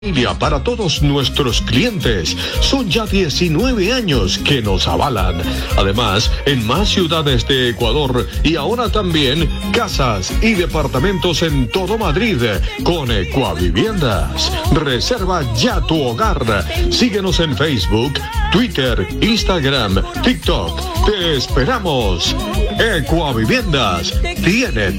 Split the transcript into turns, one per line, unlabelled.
Para todos nuestros clientes. Son ya 19 años que nos avalan. Además, en más ciudades de Ecuador y ahora también casas y departamentos en todo Madrid con Ecuaviviendas. Reserva ya tu hogar. Síguenos en Facebook, Twitter, Instagram, TikTok. Te esperamos. Ecuaviviendas tiene